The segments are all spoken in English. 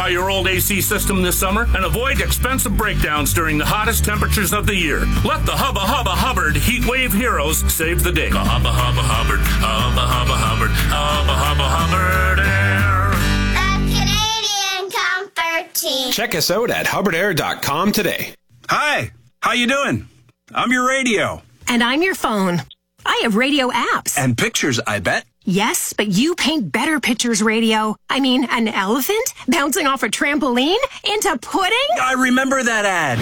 Modify your old AC system this summer and avoid expensive breakdowns during the hottest temperatures of the year. Let the Hubba Hubba Hubbard Heat Wave Heroes save the day. Hubba Hubba Hubbard, Hubba Hubba Hubbard, Hubba Hubba Hubbard Air. The Canadian Comfort Team. Check us out at hubbardair.com today. Hi, how you doing? I'm your radio. And I'm your phone. I have radio apps. And pictures, I bet. Yes, but you paint better pictures, radio. I mean, an elephant bouncing off a trampoline into pudding? I remember that ad.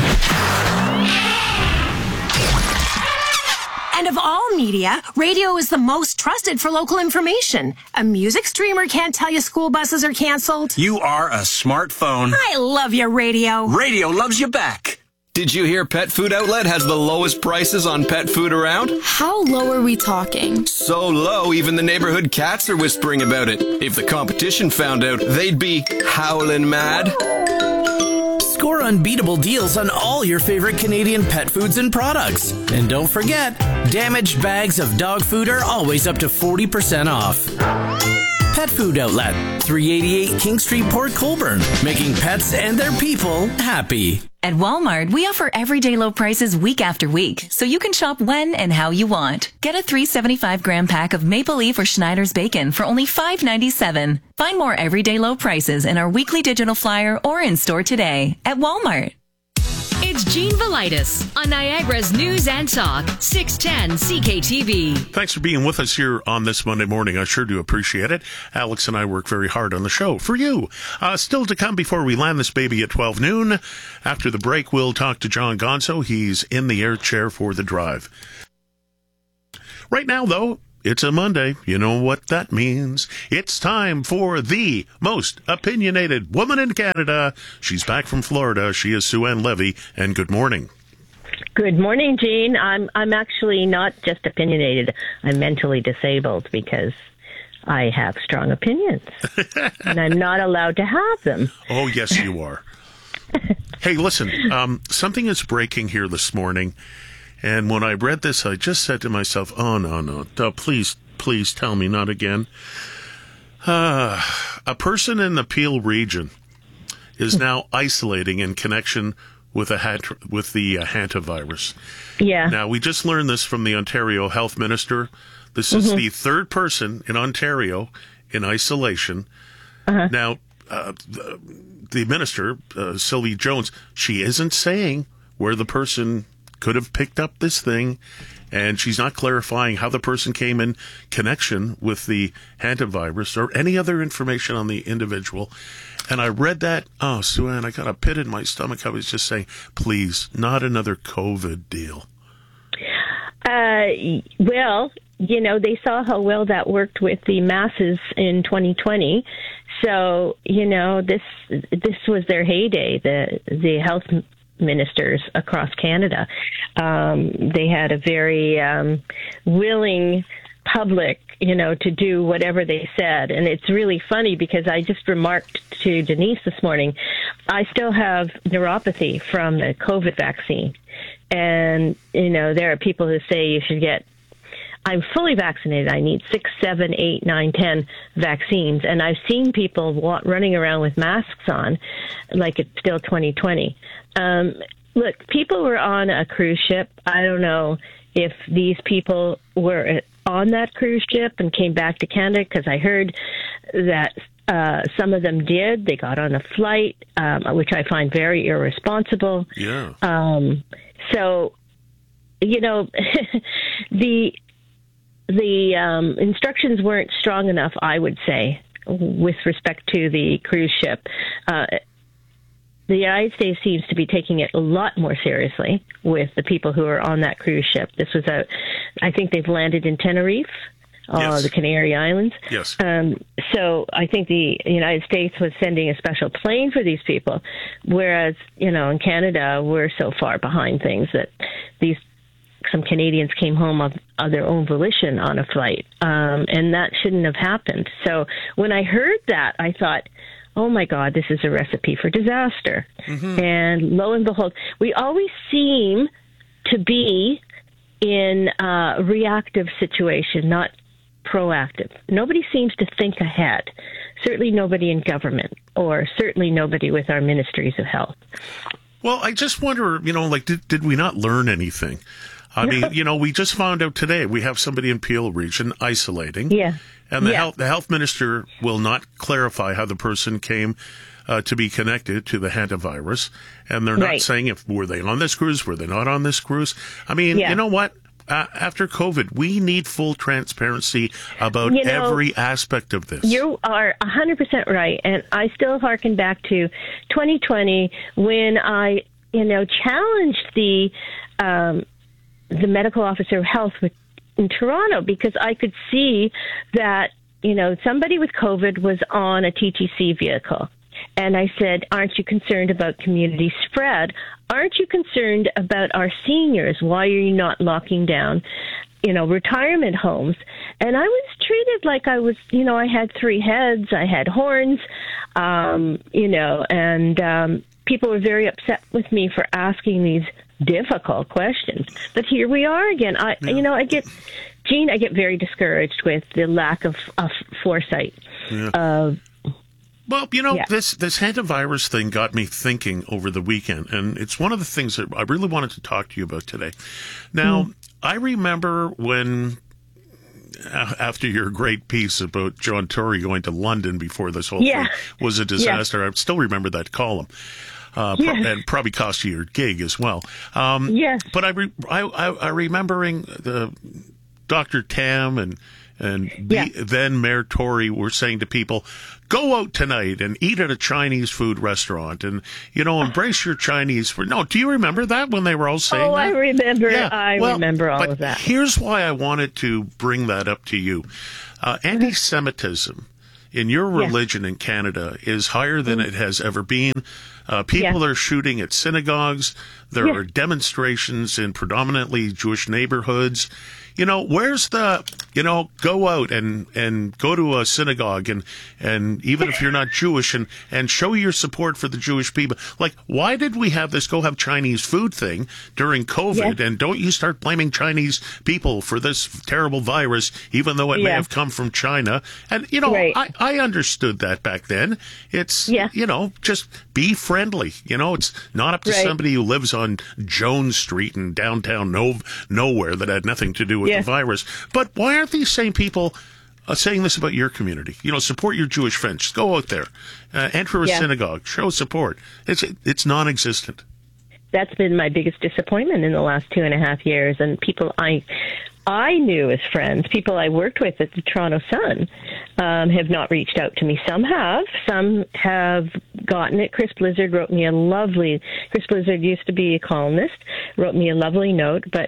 And of all media, radio is the most trusted for local information. A music streamer can't tell you school buses are canceled. You are a smartphone. I love your radio. Radio loves you back. Did you hear Pet Food Outlet has the lowest prices on pet food around? How low are we talking? So low, even the neighborhood cats are whispering about it. If the competition found out, they'd be howling mad. Score unbeatable deals on all your favorite Canadian pet foods and products. And don't forget, damaged bags of dog food are always up to 40% off. Pet Food Outlet, 388 King Street, Port Colborne, making pets and their people happy. At Walmart, we offer everyday low prices week after week, so you can shop when and how you want. Get a 375-gram pack of Maple Leaf or Schneider's bacon for only $5.97. Find more everyday low prices in our weekly digital flyer or in-store today at Walmart. It's Gene Velitis on Niagara's News and Talk, 610 CKTV. Thanks for being with us here on this Monday morning. I sure do appreciate it. Alex and I work very hard on the show for you. Still to come before we land this baby at 12 noon. After the break, we'll talk to John Gonzo. He's in the air chair for the drive. Right now, though, it's a Monday. You know what that means. It's time for the most opinionated woman in Canada. She's back from Florida. She is Sue-Ann Levy, and good morning. Good morning, Gene. I'm actually not just opinionated. I'm mentally disabled because I have strong opinions, and I'm not allowed to have them. Oh, yes, you are. Hey, listen, something is breaking here this morning. And when I read this, I just said to myself, oh, no, please tell me not again. A person in the Peel region is now isolating in connection with the hantavirus. Yeah. Now, we just learned this from the Ontario Health Minister. This is the third person in Ontario in isolation. Now, the minister, Sylvie Jones, she isn't saying where the person could have picked up this thing, and she's not clarifying how the person came in connection with the hantavirus or any other information on the individual. And I read that, Sue-Ann, I got a pit in my stomach. I was just saying, please, not another COVID deal. Well, they saw how well that worked with the masses in 2020. So, this was their heyday, the health ministers across Canada. They had a very willing public, to do whatever they said. And it's really funny because I just remarked to Denise this morning, I still have neuropathy from the COVID vaccine. And, there are people who say you should get, I'm fully vaccinated. I need 6, 7, 8, 9, 10 vaccines. And I've seen people running around with masks on like it's still 2020. Look, people were on a cruise ship. I don't know if these people were on that cruise ship and came back to Canada, because I heard that some of them did. They got on a flight, which I find very irresponsible. Yeah. So, the instructions weren't strong enough, I would say, with respect to the cruise ship. The United States seems to be taking it a lot more seriously with the people who are on that cruise ship. This was I think they've landed in Tenerife, the Canary Islands. Yes. So I think the United States was sending a special plane for these people, whereas, in Canada, we're so far behind things that some Canadians came home of their own volition on a flight, and that shouldn't have happened. So when I heard that, I thought, oh my God, this is a recipe for disaster. And lo and behold, we always seem to be in a reactive situation, not proactive. Nobody seems to think ahead. Certainly nobody in government, or certainly nobody with our ministries of health. Well, I just wonder, did we not learn anything? I mean, we just found out today we have somebody in Peel Region isolating. Yeah. And the health minister will not clarify how the person came to be connected to the hantavirus. And they're not saying were they on this cruise, were they not on this cruise. I mean, you know what? After COVID, we need full transparency about every aspect of this. You are 100% right. And I still hearken back to 2020 when I, challenged the medical officer of health in Toronto, because I could see that, somebody with COVID was on a TTC vehicle. And I said, aren't you concerned about community spread? Aren't you concerned about our seniors? Why are you not locking down, retirement homes? And I was treated like I was, I had 3 heads, I had horns, and people were very upset with me for asking these difficult questions. But here we are again. I get very discouraged with the lack of foresight. Yeah. Well, this hantavirus thing got me thinking over the weekend, and it's one of the things that I really wanted to talk to you about today. Now, I remember when, after your great piece about John Tory going to London before this whole thing was a disaster, I still remember that column. And probably cost you your gig as well. But I remembering the Dr. Tam and then Mayor Tory were saying to people, go out tonight and eat at a Chinese food restaurant and, embrace your Chinese food. No, do you remember that when they were all saying that? I remember. Yeah. I remember all of that. Here's why I wanted to bring that up to you. Anti-Semitism in your religion in Canada is higher than it has ever been. People are shooting at synagogues. There are demonstrations in predominantly Jewish neighborhoods. Where's the, go out and go to a synagogue and even if you're not Jewish and show your support for the Jewish people. Like, why did we have this go have Chinese food thing during COVID? And don't you start blaming Chinese people for this terrible virus, even though it may have come from China. And, I understood that back then. It's, just be friendly. It's not up to somebody who lives on Jones Street in downtown nowhere that had nothing to do with the virus. But why aren't these same people saying this about your community? Support your Jewish friends. Just go out there, enter a synagogue, show support. It's non-existent. That's been my biggest disappointment in the last 2.5 years. And people I knew as friends, people I worked with at the Toronto Sun, have not reached out to me. Some have gotten it. Chris Blizzard wrote me Chris Blizzard used to be a columnist, wrote me a lovely note, but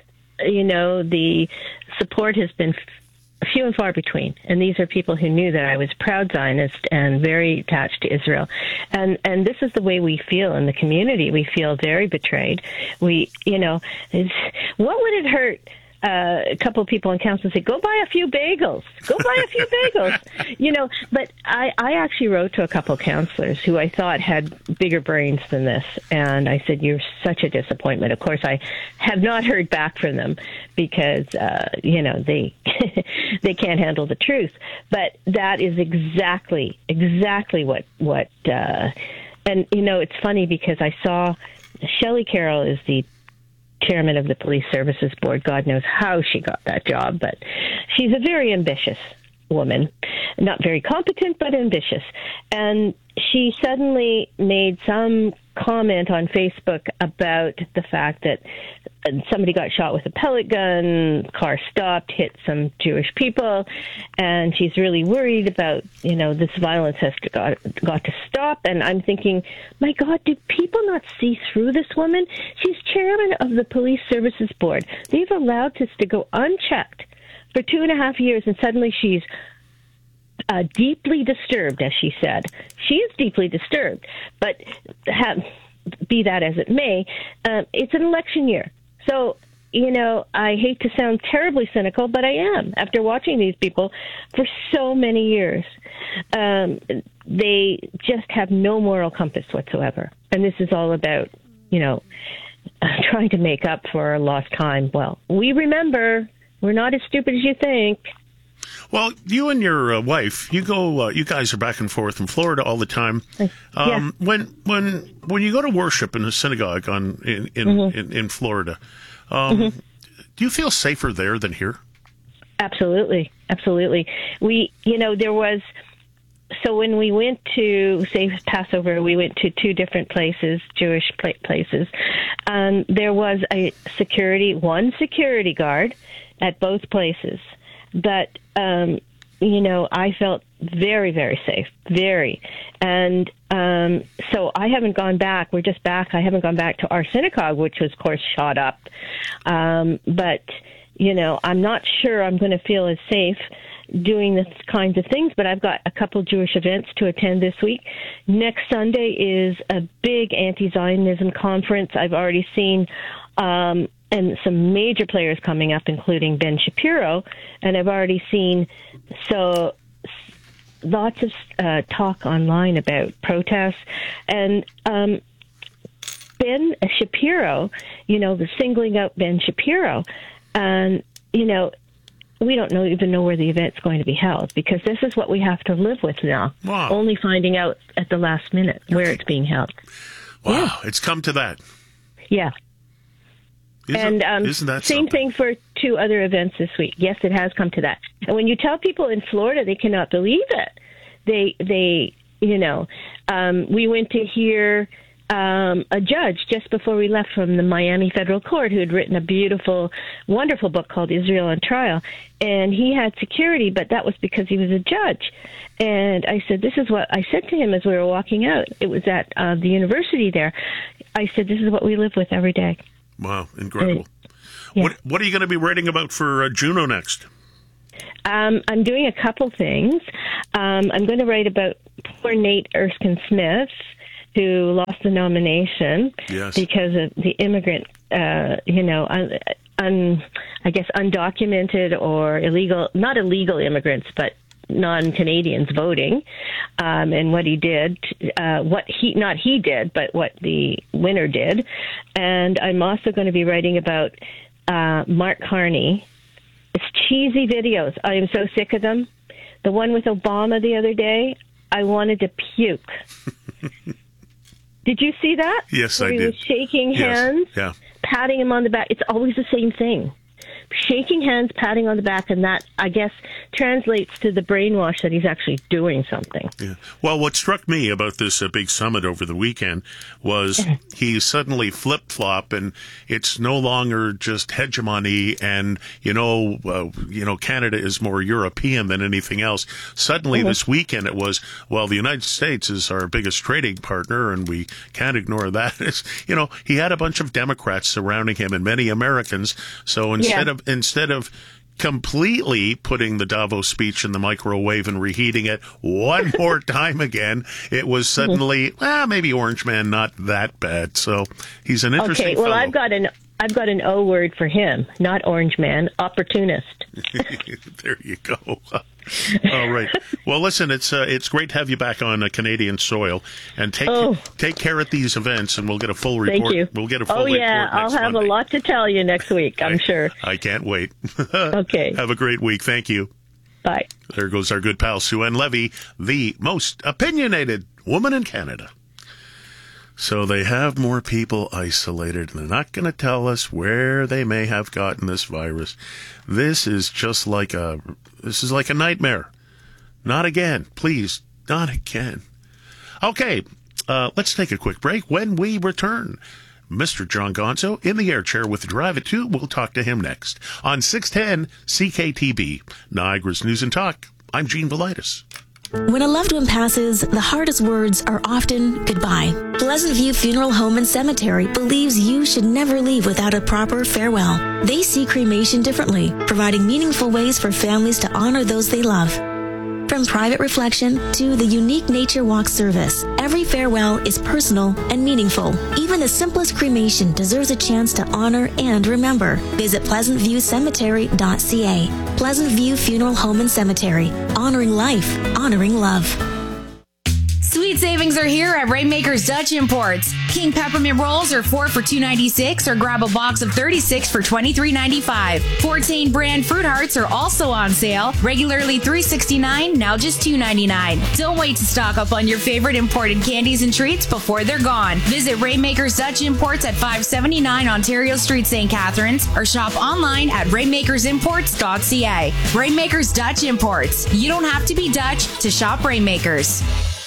the support has been few and far between. And these are people who knew that I was a proud Zionist and very attached to Israel. And this is the way we feel in the community. We feel very betrayed. What would it hurt? A couple of people in council say, go buy a few bagels. Go buy a few bagels. But I actually wrote to a couple of councillors who I thought had bigger brains than this. And I said, you're such a disappointment. Of course, I have not heard back from them because, they can't handle the truth. But that is exactly what, and, it's funny because I saw Shelley Carroll is the chairman of the Police Services Board. God knows how she got that job, but she's a very ambitious woman. Not very competent, but ambitious. And she suddenly made some comment on Facebook about the fact that somebody got shot with a pellet gun, car stopped, hit some Jewish people, and she's really worried about, this violence has got to stop. And I'm thinking, my God, do people not see through this woman? She's chairman of the Police Services Board. They've allowed this to go unchecked for 2.5 years, and suddenly she's deeply disturbed, as she said. She is deeply disturbed, but be that as it may, it's an election year. So, I hate to sound terribly cynical, but I am. After watching these people for so many years, they just have no moral compass whatsoever. And this is all about, trying to make up for lost time. Well, we remember. We're not as stupid as you think. Well, you and your wife, you guys are back and forth in Florida all the time. Yeah. When you go to worship in a synagogue in Florida, do you feel safer there than here? Absolutely. So when we went to, say, Passover, we went to two different places, Jewish places. There was one security guard at both places. But, I felt very, very safe, very. And so I haven't gone back. We're just back. I haven't gone back to our synagogue, which was, of course, shot up. But, I'm not sure I'm going to feel as safe doing this kinds of things, but I've got a couple Jewish events to attend this week. Next Sunday is a big anti-Zionism conference. I've already seen and some major players coming up, including Ben Shapiro, and I've already seen lots of talk online about protests. And Ben Shapiro, the singling out Ben Shapiro, and, we don't even know where the event's going to be held, because this is what we have to live with now. Wow. Only finding out at the last minute where it's being held. Wow, yeah. It's come to that. Yeah. Isn't that same something? thing for two other events this week. Yes, it has come to that. And when you tell people in Florida, they cannot believe it. We went to hear a judge just before we left from the Miami Federal Court who had written a beautiful, wonderful book called Israel on Trial. And he had security, but that was because he was a judge. And I said, this is what I said to him as we were walking out. It was at the university there. I said, this is what we live with every day. Wow, incredible. Yeah. What are you going to be writing about for Juno next? I'm doing a couple things. I'm going to write about poor Nate Erskine-Smith, who lost the nomination because of the immigrant, I guess undocumented or illegal, not illegal immigrants, but non-Canadians voting, and what he did, what the winner did. And I'm also going to be writing about Mark Carney. It's cheesy videos. I am so sick of them. The one with Obama the other day, I wanted to puke. Did you see that? Yes, I did. He was shaking hands, patting him on the back. It's always the same thing. Shaking hands, patting on the back, and that, I guess, translates to the brainwash that he's actually doing something. Yeah. Well, what struck me about this big summit over the weekend was he suddenly flip-flop, and it's no longer just hegemony, and, Canada is more European than anything else. Suddenly this weekend it was, well, the United States is our biggest trading partner, and we can't ignore that. He had a bunch of Democrats surrounding him and many Americans, so instead of completely putting the Davos speech in the microwave and reheating it one more time again, it was suddenly, maybe Orange Man not that bad. So he's an interesting fellow. I've got an O word for him, not Orange Man, opportunist. There you go. All right. Well, listen, it's great to have you back on Canadian soil, and take care at these events, and we'll get a full report. Thank you. We'll get a full report next I'll have Monday. a lot to tell you next week, I'm sure. I can't wait. Okay. Have a great week. Thank you. Bye. There goes our good pal, Sue-Ann Levy, the most opinionated woman in Canada. So they have more people isolated, and they're not going to tell us where they may have gotten this virus. This is just like a nightmare. Not again. Please, not again. Okay, let's take a quick break. When we return, Mr. John Gonzo in the air chair with Drive It 2. We'll talk to him next on 610 CKTB, Niagara's News and Talk. I'm Gene Velitis. When a loved one passes, the hardest words are often goodbye. Pleasant View Funeral Home and Cemetery believes you should never leave without a proper farewell. They see cremation differently, providing meaningful ways for families to honor those they love. From private reflection to the unique nature walk service, every farewell is personal and meaningful. Even the simplest cremation deserves a chance to honor and remember. Visit pleasantviewcemetery.ca. Pleasant View Funeral Home and Cemetery. Honoring life, honoring love. Sweet savings are here at Rainmaker's Dutch Imports. King peppermint rolls are 4 for $2.96 or grab a box of 36 for $23.95. Fortane brand fruit hearts are also on sale. Regularly $3.69, now just $2.99. Don't wait to stock up on your favorite imported candies and treats before they're gone. Visit Rainmaker's Dutch Imports at 579 Ontario Street, St. Catharines, or shop online at rainmakersimports.ca. Rainmaker's Dutch Imports. You don't have to be Dutch to shop Rainmakers.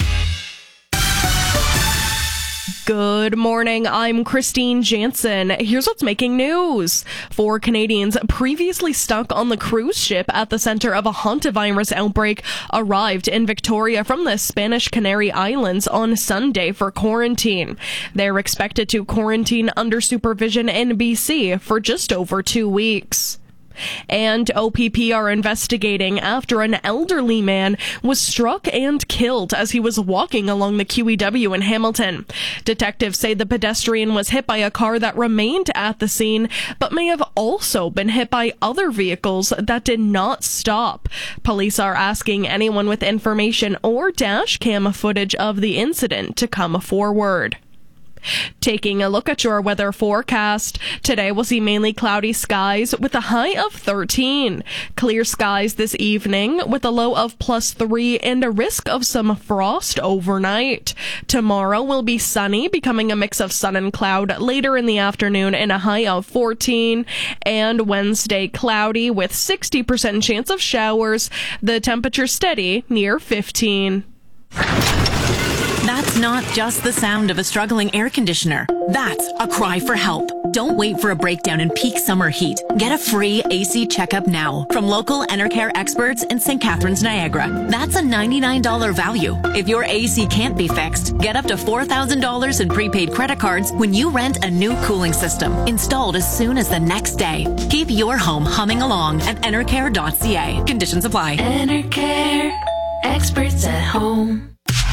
Good morning, I'm Christine Jansen. Here's what's making news. 4 Canadians previously stuck on the cruise ship at the center of a hantavirus outbreak arrived in Victoria from the Spanish Canary Islands on Sunday for quarantine. They're expected to quarantine under supervision in BC for just over 2 weeks. And OPP are investigating after an elderly man was struck and killed as he was walking along the QEW in Hamilton. Detectives say the pedestrian was hit by a car that remained at the scene, but may have also been hit by other vehicles that did not stop. Police are asking anyone with information or dash cam footage of the incident to come forward. Taking a look at your weather forecast, today we'll see mainly cloudy skies with a high of 13. Clear skies this evening with a low of +3 and a risk of some frost overnight. Tomorrow will be sunny, becoming a mix of sun and cloud later in the afternoon and a high of 14. And Wednesday cloudy with 60% chance of showers. The temperature steady near 15. That's not just the sound of a struggling air conditioner. That's a cry for help. Don't wait for a breakdown in peak summer heat. Get a free AC checkup now from local Enercare experts in St. Catharines, Niagara. That's a $99 value. If your AC can't be fixed, get up to $4,000 in prepaid credit cards when you rent a new cooling system, installed as soon as the next day. Keep your home humming along at enercare.ca. Conditions apply. Enercare, experts at home.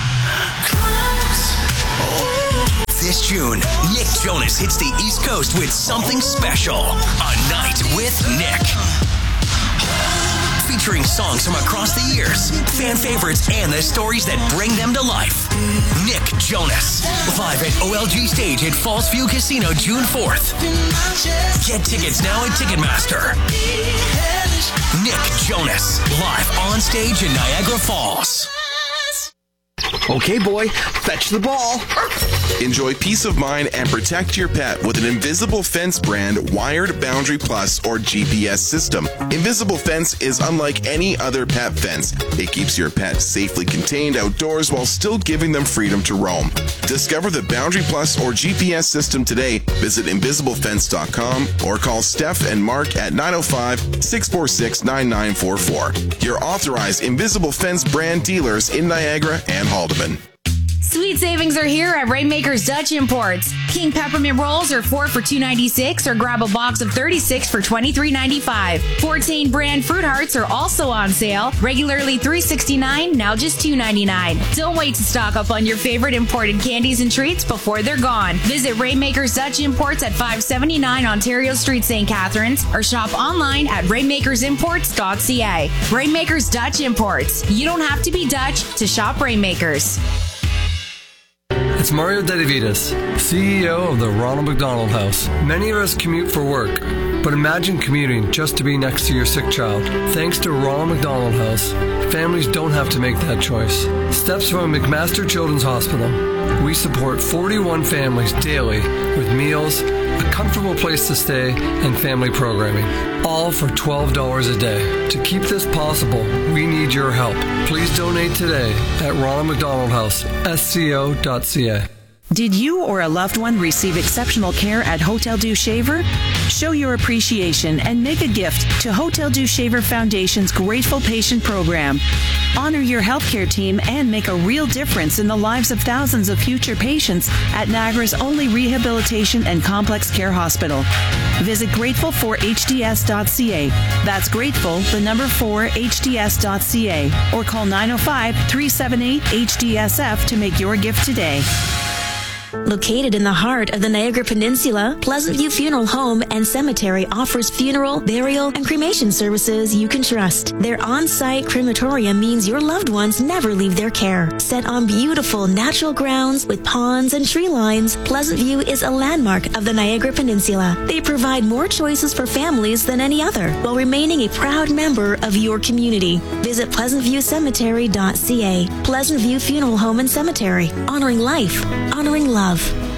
This June, Nick Jonas hits the East Coast with something special. A Night with Nick. Featuring songs from across the years, fan favorites, and the stories that bring them to life. Nick Jonas. Live at OLG Stage at Fallsview Casino June 4th. Get tickets now at Ticketmaster. Nick Jonas. Live on stage in Niagara Falls. Okay, boy, fetch the ball. Enjoy peace of mind and protect your pet with an Invisible Fence brand Wired Boundary Plus or GPS system. Invisible Fence is unlike any other pet fence. It keeps your pet safely contained outdoors while still giving them freedom to roam. Discover the Boundary Plus or GPS system today. Visit invisiblefence.com or call Steph and Mark at 905-646-9944. Your authorized Invisible Fence brand dealers in Niagara and Haldeman. Sweet savings are here at Rainmaker's Dutch Imports. King peppermint rolls are 4 for $2.96 or grab a box of 36 for $23.95. Fortane brand fruit hearts are also on sale. Regularly $3.69, now just $2.99. Don't wait to stock up on your favorite imported candies and treats before they're gone. Visit Rainmaker's Dutch Imports at 579 Ontario Street, St. Catharines, or shop online at rainmakersimports.ca. Rainmaker's Dutch Imports. You don't have to be Dutch to shop Rainmakers. It's Mario Dedivitas, CEO of the Ronald McDonald House. Many of us commute for work, but imagine commuting just to be next to your sick child. Thanks to Ronald McDonald House, families don't have to make that choice. Steps from McMaster Children's Hospital. We support 41 families daily with meals, a comfortable place to stay, and family programming, all for $12 a day. To keep this possible, we need your help. Please donate today at Ronald McDonald House, sco.ca. Did you or a loved one receive exceptional care at Hotel du Shaver? Show your appreciation and make a gift to Hotel du Shaver Foundation's Grateful Patient Program. Honor your healthcare team and make a real difference in the lives of thousands of future patients at Niagara's only rehabilitation and complex care hospital. Visit grateful4hds.ca. That's grateful, the number 4hds.ca, or call 905-378-HDSF to make your gift today. Located in the heart of the Niagara Peninsula, Pleasant View Funeral Home and Cemetery offers funeral, burial, and cremation services you can trust. Their on-site crematorium means your loved ones never leave their care. Set on beautiful natural grounds with ponds and tree lines, Pleasant View is a landmark of the Niagara Peninsula. They provide more choices for families than any other, while remaining a proud member of your community. Visit pleasantviewcemetery.ca. Pleasant View Funeral Home and Cemetery. Honoring life. Honoring love.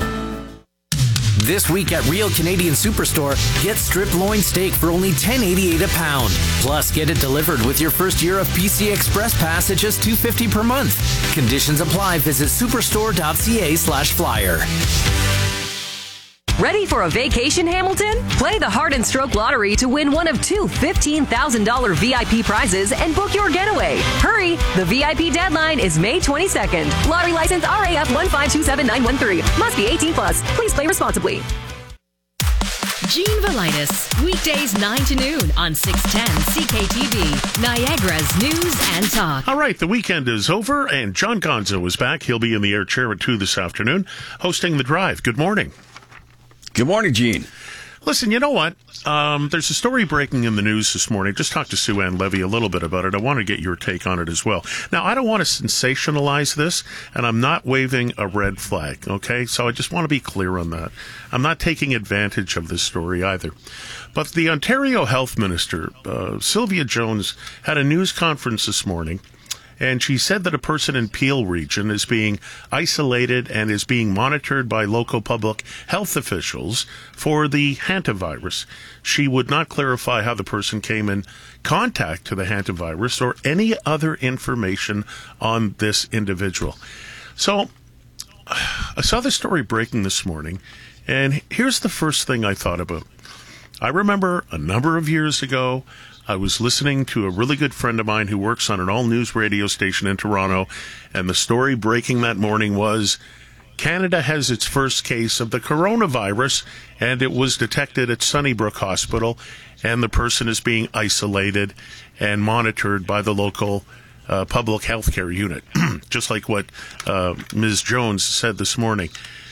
This week at Real Canadian Superstore, get strip loin steak for only $10.88 a pound. Plus, get it delivered with your first year of PC Express Pass at just $2.50 per month. Conditions apply. Visit superstore.ca/flyer. Ready for a vacation, Hamilton? Play the Heart and Stroke Lottery to win one of two $15,000 VIP prizes and book your getaway. Hurry! The VIP deadline is May 22nd. Lottery license RAF 1527913. Must be 18 plus. Please play responsibly. Gene Velitis, weekdays 9 to noon on 610 CKTV, Niagara's News and Talk. All right, the weekend is over, and John Gonzo is back. He'll be in the air chair at 2 this afternoon, hosting The Drive. Good morning. Good morning, Gene. Listen, you know what? There's a story breaking in the news this morning. Just talked to Sue Ann Levy a little bit about it. I want to get your take on it as well. Now, I don't want to sensationalize this, and I'm not waving a red flag, okay? So I just want to be clear on that. I'm not taking advantage of this story either. But the Ontario Health Minister, Sylvia Jones, had a news conference this morning, and she said that a person in Peel region is being isolated and is being monitored by local public health officials for the hantavirus. She would not clarify how the person came in contact to the hantavirus or any other information on this individual. So I saw the story breaking this morning, and here's the first thing I thought about. I remember a number of years ago, I was listening to a really good friend of mine who works on an all-news radio station in Toronto, and the story breaking that morning was Canada has its first case of the coronavirus, and it was detected at Sunnybrook Hospital, and the person is being isolated and monitored by the local public health care unit, just like what Ms. Jones said this morning.